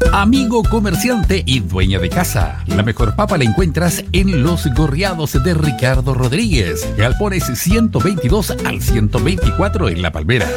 Amigo comerciante y dueña de casa, la mejor papa la encuentras en Los Gorriados de Ricardo Rodríguez, Galpones 122 al 124 en La Palmera.